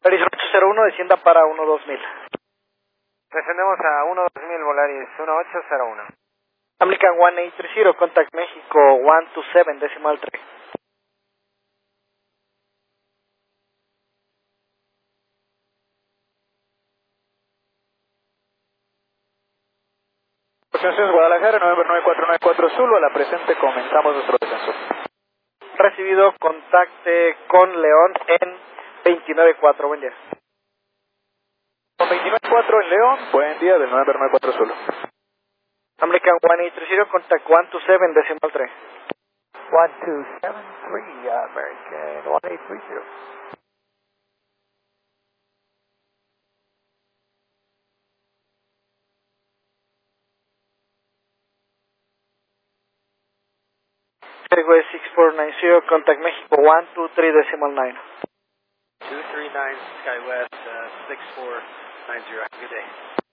Horizon 801, descienda para 12000. Descendemos a 12000, Volaris 1801. American 1830, contact México 127, decimal 3. Atención Guadalajara, November 9494 Zulu, a la presente comenzamos nuestro descenso. Recibido, contacte con León en 294, buen día. Con 294 en León, buen día del November 94 Zulu. American 1830, contact 127, decimal 3. 1273, American 1830. Airway 6490, contact México 123, decimal 9. 239 SkyWest 6490, have a good day.